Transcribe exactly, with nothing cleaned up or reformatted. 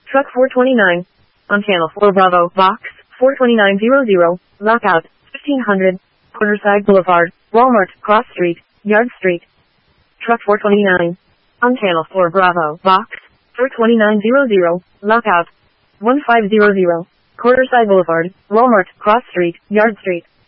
Truck four twenty-nine. On channel four Bravo, box four twenty-nine hundred, lockout, fifteen hundred, Porterside Boulevard, Walmart, Cross Street, Yard Street. Truck four twenty-nine. On channel four Bravo, box four twenty-nine hundred, lockout, fifteen hundred, Porterside Boulevard, Walmart, Cross Street, Yard Street.